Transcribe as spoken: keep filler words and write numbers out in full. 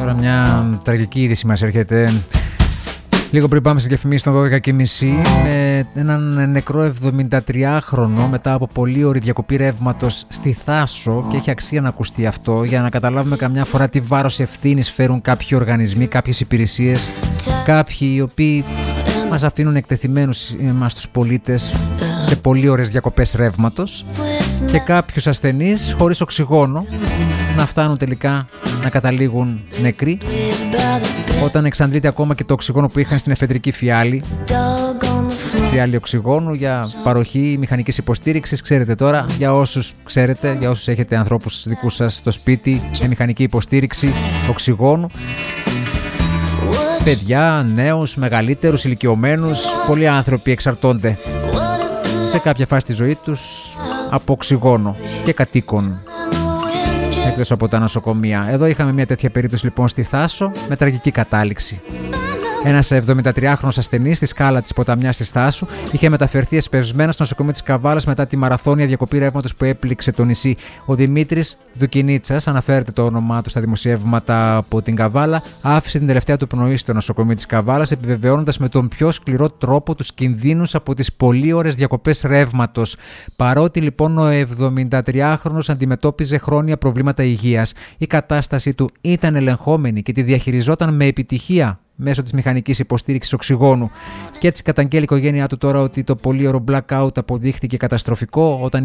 Τώρα μια τραγική είδηση μας έρχεται. Λίγο πριν πάμε στις διαφημίσεις των δώδεκα και μισή, με έναν νεκρό εβδομηντατριάχρονο μετά από πολλή ώρη διακοπή ρεύματος στη Θάσο, και έχει αξία να ακουστεί αυτό για να καταλάβουμε καμιά φορά τι βάρος ευθύνης φέρουν κάποιοι οργανισμοί, κάποιες υπηρεσίες, κάποιοι οι οποίοι μας αφήνουν εκτεθειμένους εμάς τους πολίτες σε πολλή ώρες διακοπές ρεύματος, και κάποιους ασθενείς χωρίς οξυγόνο να φτάνουν τελικά να καταλήγουν νεκροί όταν εξαντλείται ακόμα και το οξυγόνο που είχαν στην εφεδρική φιάλη. Φιάλη οξυγόνου για παροχή μηχανικής υποστήριξης. Ξέρετε τώρα, για όσους ξέρετε, για όσους έχετε ανθρώπους δικούς σας στο σπίτι με μηχανική υποστήριξη οξυγόνου, παιδιά, νέους, μεγαλύτερους, ηλικιωμένους, πολλοί άνθρωποι εξαρτώνται σε κάποια φάση της ζωής τους από οξυγόνο και κατοίκων εκτός από τα νοσοκομεία. Εδώ είχαμε μια τέτοια περίπτωση λοιπόν στη Θάσο με τραγική κατάληξη. Ένας εβδομηντατριάχρονος ασθενής στη σκάλα της ποταμιάς της Θάσου είχε μεταφερθεί εσπευσμένα στο νοσοκομείο της Καβάλας μετά τη μαραθώνια διακοπή ρεύματος που έπληξε το νησί. Ο Δημήτρης Δουκινίτσας, αναφέρεται το όνομά του στα δημοσιεύματα από την Καβάλα, άφησε την τελευταία του πνοή στο νοσοκομείο της Καβάλας, επιβεβαιώνοντας με τον πιο σκληρό τρόπο τους κινδύνους από τις πολλή ώρες διακοπές ρεύματος. Παρότι λοιπόν ο εβδομηντατριάχρονος αντιμετώπιζε χρόνια προβλήματα υγείας, η κατάστασή του ήταν ελεγχόμενη και τη διαχειριζόταν με επιτυχία μέσω της μηχανικής υποστήριξης οξυγόνου. Και έτσι καταγγέλει η οικογένειά του τώρα ότι το πολύωρο blackout αποδείχθηκε καταστροφικό όταν